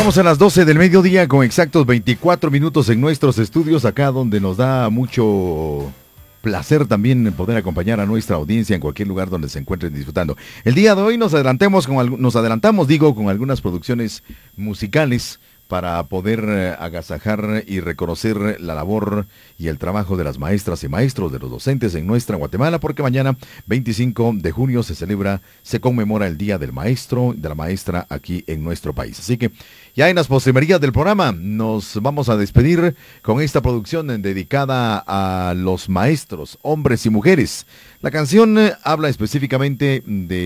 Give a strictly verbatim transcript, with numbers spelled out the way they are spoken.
Llegamos a las doce del mediodía con exactos veinticuatro minutos en nuestros estudios, acá donde nos da mucho placer también poder acompañar a nuestra audiencia en cualquier lugar donde se encuentren disfrutando. El día de hoy nos adelantemos con nos adelantamos, digo, con algunas producciones musicales para poder eh, agasajar y reconocer la labor y el trabajo de las maestras y maestros, de los docentes en nuestra Guatemala, porque mañana, veinticinco de junio, se celebra, se conmemora el Día del Maestro y de la Maestra aquí en nuestro país. Así que ya en las postrimerías del programa nos vamos a despedir con esta producción dedicada a los maestros, hombres y mujeres. La canción eh, habla específicamente de